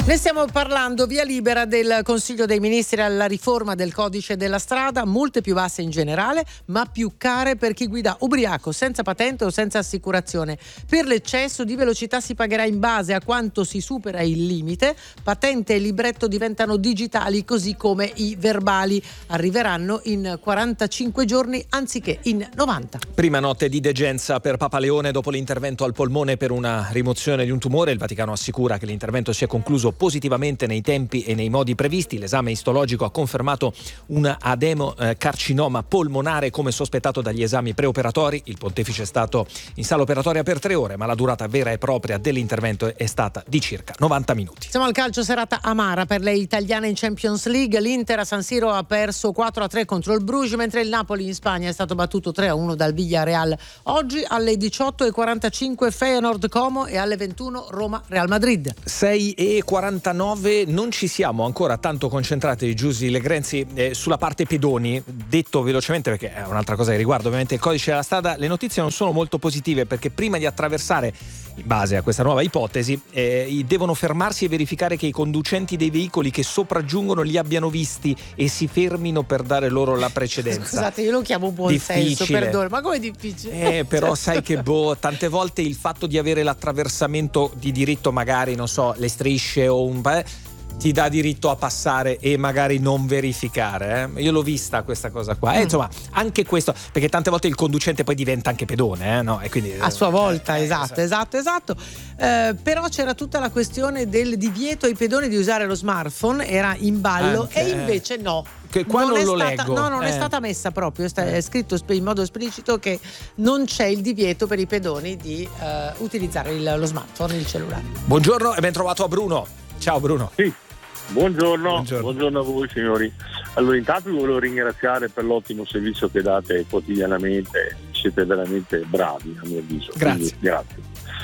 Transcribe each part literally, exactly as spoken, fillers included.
Ne stiamo parlando, via libera del Consiglio dei Ministri alla riforma del codice della strada, multe più basse in generale, ma più care per chi guida ubriaco, senza patente o senza assicurazione. Per l'eccesso di velocità si pagherà in base a quanto si supera il limite. Patente e libretto diventano digitali, così come i verbali. Arriveranno in quarantacinque giorni anziché in novanta. Prima notte di degenza per Papa Leone dopo l'intervento al polmone per una rimozione di un tumore. Il Vaticano assicura che l'intervento si è concluso positivamente nei tempi e nei modi previsti. L'esame istologico ha confermato un adenocarcinoma polmonare come sospettato dagli esami preoperatori. Il pontefice è stato in sala operatoria per tre ore, ma la durata vera e propria dell'intervento è stata di circa novanta minuti. Siamo al calcio, serata amara per le italiane in Champions League. L'Inter a San Siro ha perso quattro a tre contro il Bruges, mentre il Napoli in Spagna è stato battuto tre a uno dal Villarreal. Oggi alle diciotto e quarantacinque Feyenoord Como e alle ventuno Roma Real Madrid. sei e quarantanove, non ci siamo ancora tanto concentrati, Giusy Legrenzi, eh, sulla parte pedoni. Detto velocemente, perché è un'altra cosa che riguarda ovviamente il codice della strada, le notizie non sono molto positive, perché prima di attraversare, in base a questa nuova ipotesi, eh, devono fermarsi e verificare che i conducenti dei veicoli che sopraggiungono li abbiano visti e si fermino per dare loro la precedenza. Scusate, io lo chiamo buon senso, perdono, ma come è difficile? Eh, però sai che boh, tante volte il fatto di avere l'attraversamento di diritto, magari, non so, le strisce o un ti dà diritto a passare e magari non verificare, eh? Io l'ho vista questa cosa qua, eh, insomma, anche questo, perché tante volte il conducente poi diventa anche pedone, eh? No? E quindi, a sua volta, eh, esatto, esatto, esatto. Eh, però c'era tutta la questione del divieto ai pedoni di usare lo smartphone, era in ballo, anche, e invece no. Che qua non, non è lo stata, leggo. No, non eh. è stata messa proprio, è scritto in modo esplicito che non c'è il divieto per i pedoni di uh, utilizzare il, lo smartphone, il cellulare. Buongiorno e ben trovato a Bruno. Ciao Bruno. Sì. Buongiorno, buongiorno, buongiorno a voi signori. Allora, intanto vi volevo ringraziare per l'ottimo servizio che date quotidianamente, siete veramente bravi a mio avviso. Grazie. Quindi, grazie.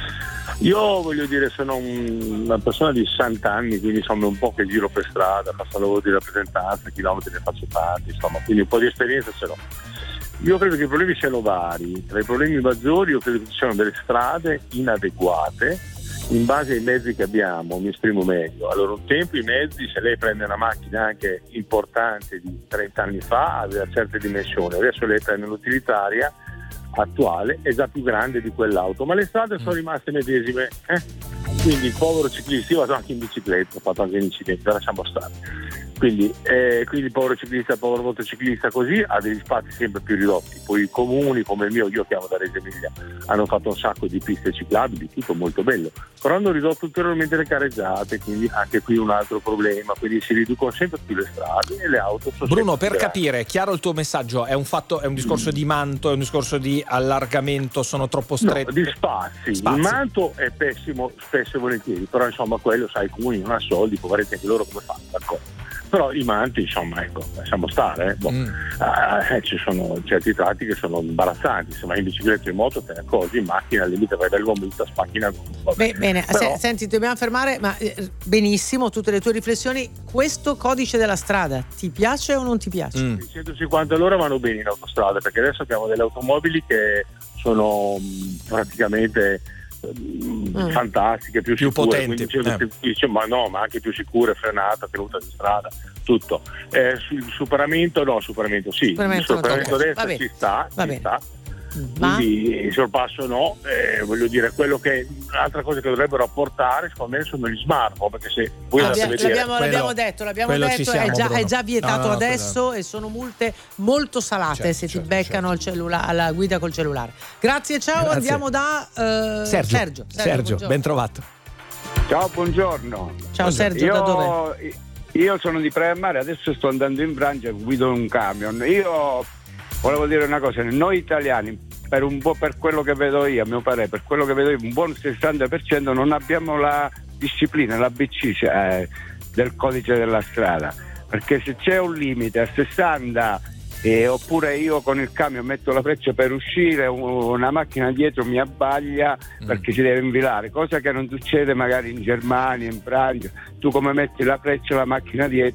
Io voglio dire, sono un, una persona di sessanta anni, quindi insomma un po' che giro per strada, faccio lavoro di rappresentanza, chilometri ne faccio tanti, insomma, quindi un po' di esperienza ce l'ho. Io credo che i problemi siano vari. Tra i problemi maggiori io credo che ci siano delle strade inadeguate in base ai mezzi che abbiamo. Mi esprimo meglio. Allora, un tempo i mezzi, se lei prende una macchina anche importante di trenta anni fa, aveva certe dimensioni, adesso lei prende un'utilitaria attuale, è già più grande di quell'auto, ma le strade sono rimaste medesime, eh? Quindi il povero ciclista, io vado anche in bicicletta, ho fatto anche incidenti, lasciamo stare. Quindi, eh, quindi il povero ciclista, il povero motociclista così ha degli spazi sempre più ridotti. Poi i comuni come il mio, io chiamo da Reggio Emilia, hanno fatto un sacco di piste ciclabili, tutto molto bello, però hanno ridotto ulteriormente le careggiate, quindi anche qui un altro problema, quindi si riducono sempre più le strade e le auto sono Bruno, per grandi. capire, chiaro il tuo messaggio, è un fatto, è un discorso mm. di manto, è un discorso di allargamento, sono troppo stretti? No, di spazi. spazi. Il manto è pessimo spesso e volentieri, però insomma quello, sai, i comuni non hanno soldi, poveretti anche loro come fanno, d'accordo. Però i manti, insomma, ecco, lasciamo stare, eh. Boh. mm. eh, ci sono certi tratti che sono imbarazzanti, se vai in bicicletta o in moto te ne accorgi, in macchina al limite vai dal gommista, spacchi una gomma. Beh, bene, Però... se, senti, dobbiamo fermare, ma eh, benissimo tutte le tue riflessioni. Questo codice della strada ti piace o non ti piace? Mm. I centocinquanta all'ora vanno bene in autostrada, perché adesso abbiamo delle automobili che sono mh, praticamente Mm. fantastiche, più, più sicure, potenti, quindi, eh. ma no, ma anche più sicure, frenata, tenuta di strada, tutto. Eh, sul superamento no, superamento sì, superamento il superamento no, adesso ci sta, Va ci bene. sta. Ma? Quindi il sorpasso no, eh, voglio dire, quello che un'altra cosa che dovrebbero apportare secondo me sono gli smartphone, perché se voi L'abbia, andate a vedere l'abbiamo, quello, l'abbiamo detto, l'abbiamo detto siamo, è, già, è già vietato no, no, adesso quello. E sono multe molto salate, certo, se ti certo, beccano certo. al cellula- alla guida col cellulare. Grazie, ciao. Grazie. Andiamo da uh, Sergio, Sergio, Sergio, Sergio ben trovato. Ciao, buongiorno. Ciao Sergio, io, da dove? Io sono di Praia Mare, adesso sto andando in Francia, guido un camion. Io volevo dire una cosa, noi italiani, per un po', per quello che vedo io, a mio parere, per quello che vedo io, un buon sessanta per cento non abbiamo la disciplina, la B C eh, del codice della strada, perché se c'è un limite a sessanta eh, oppure io con il camion metto la freccia per uscire, una macchina dietro mi abbaglia mm. perché si deve infilare, cosa che non succede magari in Germania, in Francia. Tu come metti la freccia, la macchina dietro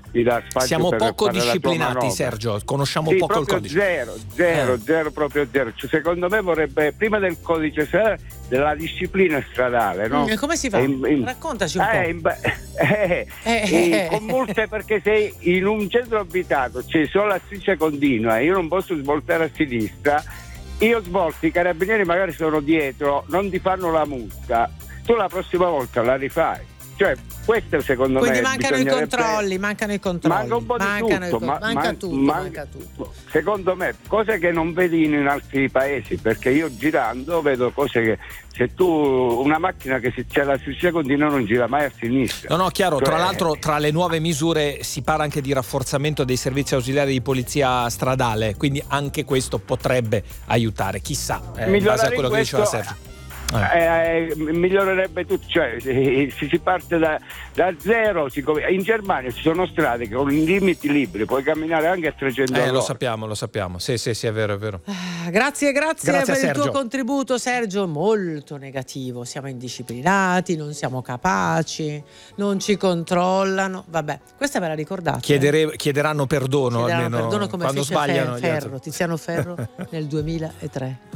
mi dà spazio. Siamo per poco fare la tua disciplinati, manovra. Sergio, conosciamo Sì, poco il proprio codice. Zero, zero, Eh. zero, proprio zero. Cioè, secondo me vorrebbe, prima del codice stradale, della disciplina stradale, no? Mm, e come si fa? In- in- Raccontaci un eh, po'. in ba- eh, Eh, eh, con multe, perché sei in un centro abitato, c'è solo la striscia continua, io non posso svoltare a sinistra, io svolto, i carabinieri magari sono dietro, non ti fanno la multa, tu la prossima volta la rifai. Cioè, questo secondo Quindi me mancano i bisognerebbe- controlli, mancano i controlli. Manca un po' di Mancano i tutto, con- ma- manca man- tutto, man- manca tutto. Secondo me, cose che non vedi in altri paesi, perché io girando vedo cose che se tu una macchina che se c'è la striscia continua non gira mai a sinistra. No, no, chiaro, Cioè- tra l'altro tra le nuove misure si parla anche di rafforzamento dei servizi ausiliari di polizia stradale, quindi anche questo potrebbe aiutare, chissà, eh, in base a quello che diceva Sergio. Eh, eh, migliorerebbe tutto, cioè se, se si parte da, da zero, si com- in Germania ci sono strade che con i limiti liberi puoi camminare anche a trecento Eh, lo all'ora. sappiamo, lo sappiamo. Sì, sì, sì, è vero, è vero. Ah, Grazie, grazie, Grazie a per il tuo Sergio. contributo, Sergio. Molto negativo. Siamo indisciplinati, non siamo capaci, non ci controllano. Vabbè, questa ve la ricordate? Chiedere- chiederanno perdono Chiederanno almeno perdono come quando fece sbagliano. Fer- gli altri. Ferro, Tiziano Ferro nel duemilatré.